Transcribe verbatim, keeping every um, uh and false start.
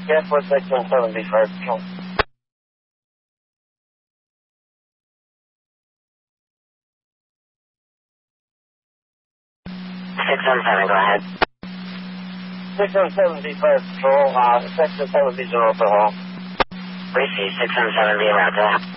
Yeah, for section seventy-five. Control. six one seven, go ahead. six one seventy-five, Control. Uh, section seventy, zero for home. Receive six one seven, be route to